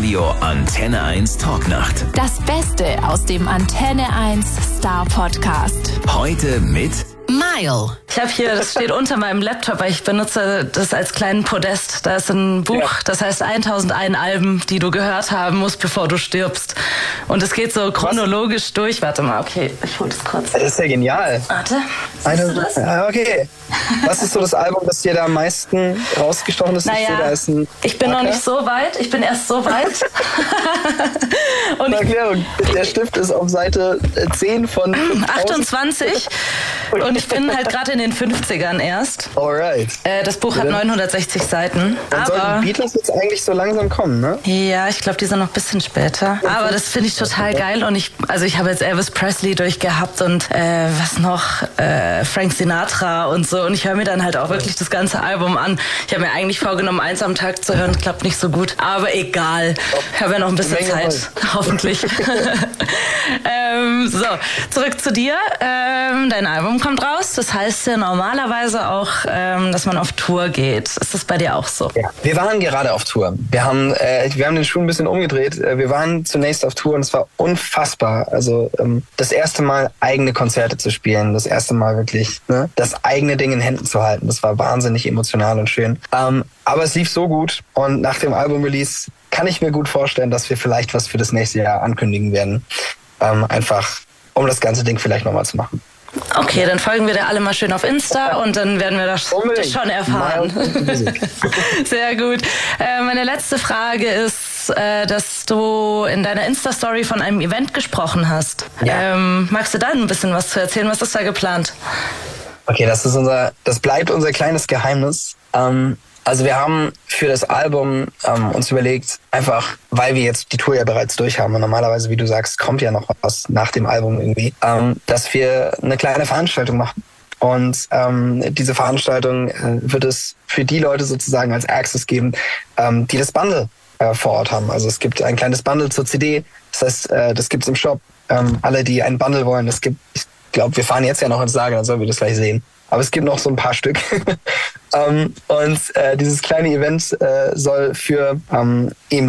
Live-Radio Antenne 1 Talknacht. Das Beste aus dem Antenne 1 Star Podcast. Heute mit Mile. Ich habe hier, das steht unter meinem Laptop, weil ich benutze das als kleinen Podest. Da ist ein Buch, das heißt 1001 Alben, die du gehört haben musst, bevor du stirbst. Und es geht so chronologisch durch. Warte mal, okay, ich hol das kurz. Das ist ja genial. Warte, siehst du das? Ja, okay. Was ist so das Album, das dir da am meisten rausgestochen ist? Naja, da ist ein ich bin noch nicht so weit. Ich bin erst so weit. Und Erklärung, der Stift ist auf Seite 10 von 28. Und ich bin halt gerade in den 50ern erst. Alright. Das Buch hat 960 Seiten. Dann sollten die Beatles jetzt eigentlich so langsam kommen, ne? Ja, ich glaube, die sind noch ein bisschen später. Aber das finde ich total geil. Und ich habe jetzt Elvis Presley durchgehabt und was noch? Frank Sinatra und so. Und ich höre mir dann halt auch wirklich das ganze Album an. Ich habe mir eigentlich vorgenommen, eins am Tag zu hören. Klappt nicht so gut. Aber egal. Ich habe ja noch ein bisschen Zeit. Hoffentlich. So, zurück zu dir. Dein Album kommt raus. Das heißt ja normalerweise auch, dass man auf Tour geht. Ist das bei dir auch so? Ja, wir waren gerade auf Tour. Wir haben den Schuh ein bisschen umgedreht. Wir waren zunächst auf Tour und es war unfassbar. Also das erste Mal eigene Konzerte zu spielen, das erste Mal wirklich das eigene Ding in Händen zu halten. Das war wahnsinnig emotional und schön. Aber es lief so gut und nach dem Album-Release kann ich mir gut vorstellen, dass wir vielleicht was für das nächste Jahr ankündigen werden. Einfach, um das ganze Ding vielleicht nochmal zu machen. Okay, dann folgen wir da alle mal schön auf Insta und dann werden wir das schon erfahren. Sehr gut. Meine letzte Frage ist, dass du in deiner Insta-Story von einem Event gesprochen hast. Ja. Magst du da ein bisschen was zu erzählen? Was ist da geplant? Okay, das bleibt unser kleines Geheimnis. Also wir haben für das Album uns überlegt, einfach, weil wir jetzt die Tour ja bereits durch haben und normalerweise, wie du sagst, kommt ja noch was nach dem Album irgendwie, dass wir eine kleine Veranstaltung machen. Und diese Veranstaltung wird es für die Leute sozusagen als Access geben, die das Bundle vor Ort haben. Also es gibt ein kleines Bundle zur CD, das heißt, das gibt's im Shop. Alle, die ein Bundle wollen, ich glaube, wir fahren jetzt ja noch ins Lager, dann sollen wir das gleich sehen. Aber es gibt noch so ein paar Stück. Und dieses kleine Event soll für eben